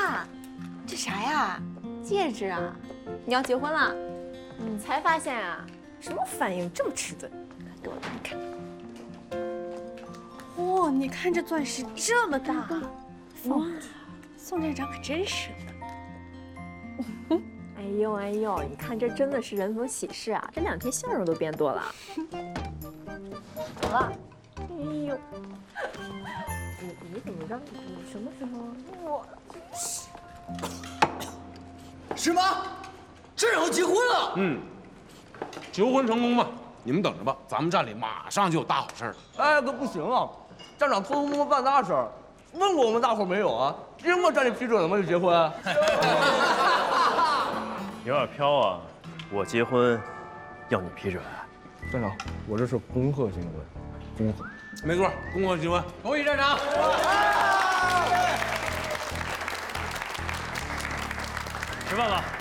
呀，这啥呀？ 戒指啊！你要结婚了？才发现啊，什么反应这么迟钝？给我看看。哇，你看这钻石这么大，哇，宋站长可真舍得。哎呦哎呦，你看这真的是人逢喜事啊！这2天笑容都变多了。怎么了？哎呦，你怎么着？你什么？我。 是吗？这要结婚了？ 求婚成功吧！你们等着吧，咱们站里马上就有大好事了。 哎，可不行啊！站长偷偷摸摸办大事儿，问过我们大伙没有啊？经过站里批准了吗？就结婚？ 你有点飘啊！我结婚要你批准。 站长，我这是恭贺新婚，恭贺。 没错，恭贺新婚， 恭喜站长！ 吃饭吧。